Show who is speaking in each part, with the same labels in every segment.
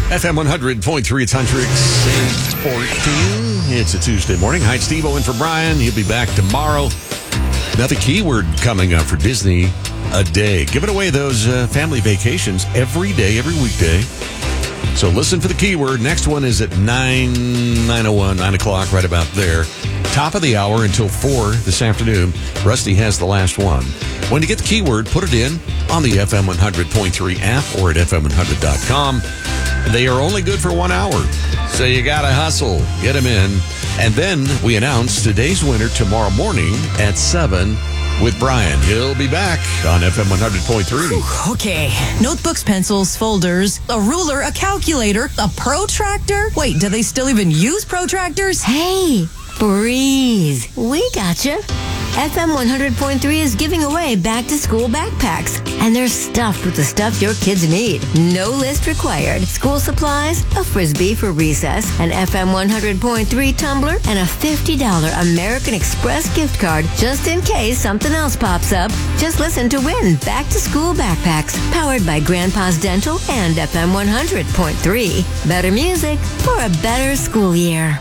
Speaker 1: FM 100.3, it's Huntrix, 8:14. It's a Tuesday morning. Hi, Steve-O in for Brian. He'll be back tomorrow. Another keyword coming up for Disney a day. Giving away those family vacations every day, every weekday. So listen for the keyword. Next one is at 9:01, 9 o'clock, right about there. Top of the hour until 4 this afternoon. Rusty has the last one. When you get the keyword, put it in on the FM 100.3 app or at FM100.com. They are only good for 1 hour, so you got to hustle. Get them in. And then we announce today's winner tomorrow morning at 7 with Brian. He'll be back on FM 100.3.
Speaker 2: Okay. Notebooks, pencils, folders, a ruler, a calculator, a protractor. Wait, do they still even use protractors?
Speaker 3: Hey, breathe. We gotcha. FM 100.3 is giving away back-to-school backpacks. And they're stuffed with the stuff your kids need. No list required. School supplies, a Frisbee for recess, an FM 100.3 tumbler, and a $50 American Express gift card just in case something else pops up. Just listen to win back-to-school backpacks powered by Grandpa's Dental and FM 100.3. Better music for a better school year.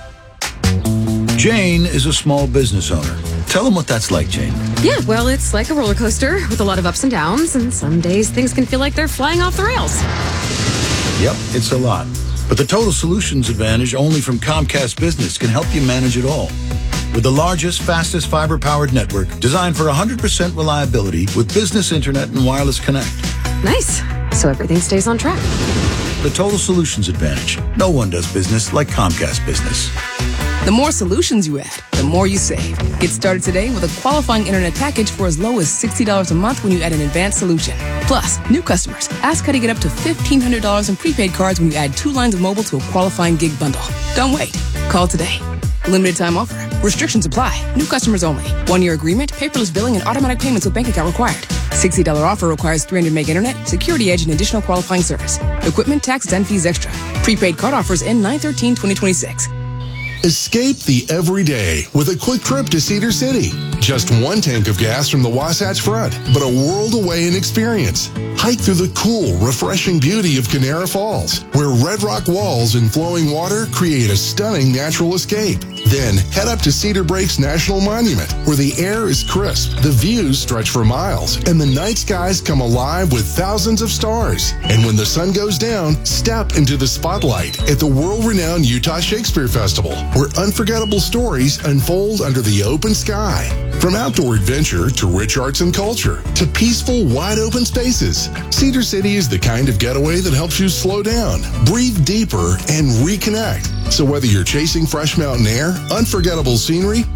Speaker 4: Jane is a small business owner. Tell them what that's like, Jane.
Speaker 5: Yeah, well, it's like a roller coaster with a lot of ups and downs, and some days things can feel like they're flying off the rails.
Speaker 4: Yep, it's a lot. But the Total Solutions Advantage only from Comcast Business can help you manage it all. With the largest, fastest fiber-powered network designed for 100% reliability with business internet and wireless connect.
Speaker 5: Nice. So everything stays on track.
Speaker 4: The Total Solutions Advantage. No one does business like Comcast Business.
Speaker 6: The more solutions you add, the more you save. Get started today with a qualifying internet package for as low as $60 a month when you add an advanced solution. Plus, new customers, ask how to get up to $1,500 in prepaid cards when you add 2 lines of mobile to a qualifying gig bundle. Don't wait. Call today. Limited time offer. Restrictions apply. New customers only. 1-year agreement, paperless billing, and automatic payments with bank account required. $60 offer requires 300 meg internet, security edge, and additional qualifying service. Equipment, taxes, and fees extra. Prepaid card offers end 9/13/2026.
Speaker 7: Escape the everyday with a quick trip to Cedar City. Just 1 tank of gas from the Wasatch Front, but a world away in experience. Hike through the cool, refreshing beauty of Canara Falls, where red rock walls and flowing water create a stunning natural escape. Then head up to Cedar Breaks National Monument, where the air is crisp, the views stretch for miles, and the night skies come alive with thousands of stars. And when the sun goes down, step into the spotlight at the world-renowned Utah Shakespeare Festival, where unforgettable stories unfold under the open sky. From outdoor adventure to rich arts and culture to peaceful, wide-open spaces, Cedar City is the kind of getaway that helps you slow down, breathe deeper, and reconnect. So whether you're chasing fresh mountain air, unforgettable scenery,